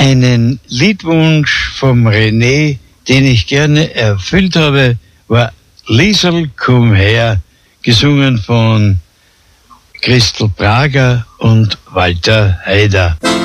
Einen Liedwunsch vom René, den ich gerne erfüllt habe, war Liesl, komm her, gesungen von Christel Prager und Walter Haider.